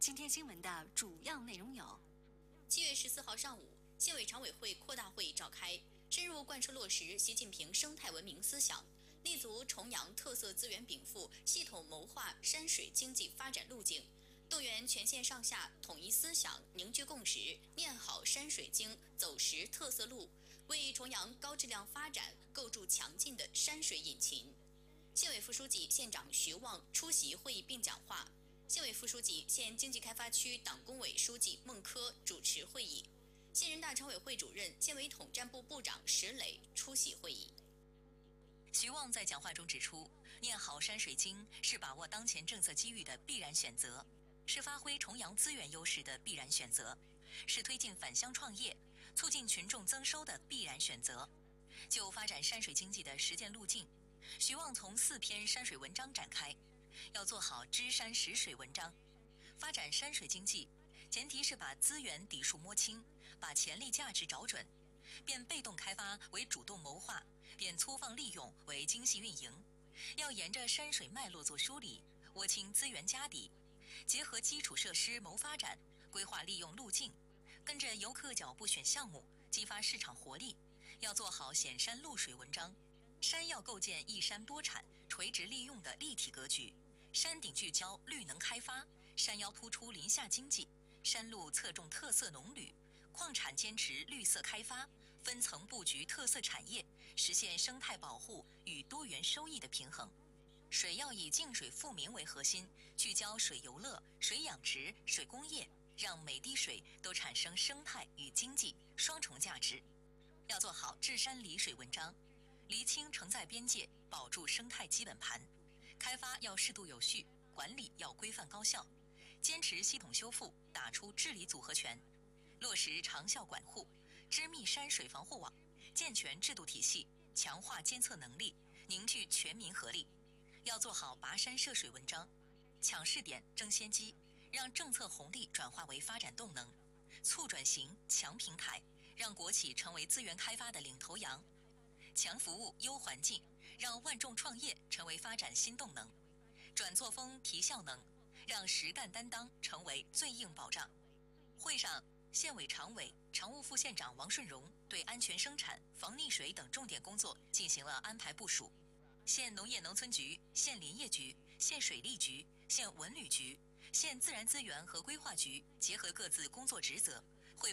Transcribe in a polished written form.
今天新闻的主要内容有： 7月14号上午，县委常委会扩大会议召开，深入贯彻落实习近平生态文明思想，立足重阳特色资源禀赋，系统谋划山水经济发展路径，动员全县上下统一思想，凝聚共识，念好山水经，走实特色路，为重阳高质量发展构筑强劲的山水引擎。县委副书记、县长徐旺出席会议并讲话。县委副书记、县经济开发区党工委书记孟科主持会议，县人大常委会主任、县委统战部部长石磊出席会议。 徐旺在讲话中指出，念好山水经是把握当前政策机遇的必然选择，是发挥重阳资源优势的必然选择，是推进返乡创业、促进群众增收的必然选择。就发展山水经济的实践路径，徐旺从4篇山水文章展开，要做好知山识水文章。发展山水经济，前提是把资源底数摸清，把潜力价值找准，变被动开发为主动谋划，变粗放利用为精细运营。要沿着山水脉络做梳理，握清资源家底，结合基础设施谋发展，规划利用路径，跟着游客脚步选项目，激发市场活力。要做好显山露水文章，山要构建一山多产、垂直利用的立体格局，山顶聚焦绿能开发，山腰突出林下经济，山路侧重特色农旅，矿产坚持绿色开发，分层布局特色产业，实现生态保护与多元收益的平衡。水要以净水富民为核心，聚焦水游乐、水养殖、水工业，让每滴水都产生生态与经济双重价值。要做好治山理水文章，厘清承载边界，保住生态基本盘。开发要适度有序，管理要规范高效，坚持系统修复，打出治理组合拳，落实长效管护，织密山水防护网，健全制度体系，强化监测能力，凝聚全民合力。要做好跋山涉水文章，抢试点争先机，让政策红利转化为发展动能，促转型强平台，让国企成为资源开发的领头羊，强服务优环境，让万众创业成为发展新动能，转作风提效能，让实干担当成为最硬保障。会上，县委常委、常务副县长王顺荣对安全生产、防溺水等重点工作进行了安排部署。县农业农村局、县林业局、县水利局、县文旅局、县自然资源和规划局结合各自工作职责，